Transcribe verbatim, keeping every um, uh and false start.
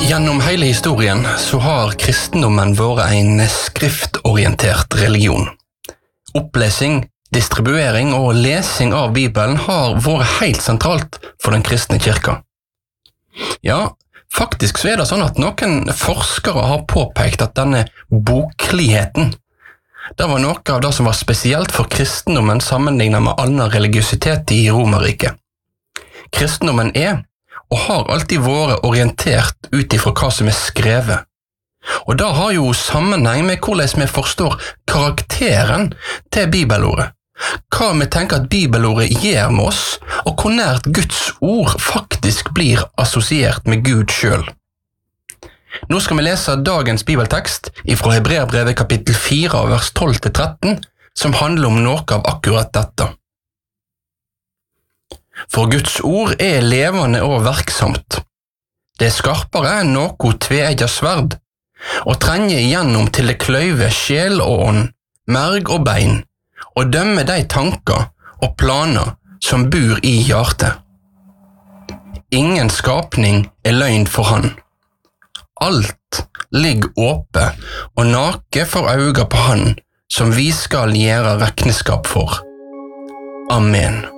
Gjennom hele historien så har kristendommen vært en skriftorientert religion. Opplesing, distribuering og lesing av Bibelen har vært helt sentralt for den kristne kirka. Ja, faktisk så er det sånn at noen forskere har påpekt at denne bokligheten, det var noe av det som var spesielt for kristendommen sammenlignet med annen religiøsitet i Romerriket. Kristendommen er og har alltid vært orientert ut ifra hva som er skrevet. Og det har jo sammenheng med hvordan vi forstår karakteren til bibelordet. Hva vi tenker at bibelordet gjør med oss, og hvor nært Guds ord faktisk blir assosiert med Gud selv. Nå skal vi lese dagens bibeltekst fra Hebreerbrevet kapittel fire, vers tolv til tretten, som handler om noe av akkurat dette. For Guds ord er levende og verksomt. Det er skarpere enn noe tveegget sverd, og trenger igjennom til det kløyve sjel og ånd, merg og bein, og dømme de tanker og planer som bor i hjertet. Ingen skapning er løgn for han. Alt ligger åpe og nake for øynene på han, som vi skal gjøre rekneskap for. Amen.